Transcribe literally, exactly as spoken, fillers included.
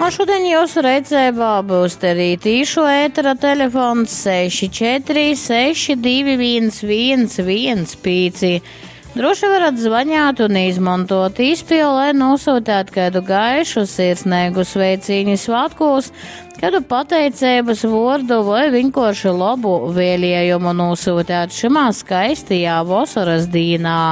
šodien jūsu redzībā būs arī tīšu ētera telefons seši četri seši divi viens viens viens pieci. Droši varat zvanīt un izmantot izpildu, lai nosūtītu kādu gaišu sirsnīgu sveiciņu svētkos, kādu pateicības vārdu vai vienkārši labu vēlējumu nosūtīt šajā skaistajā vasaras dienā.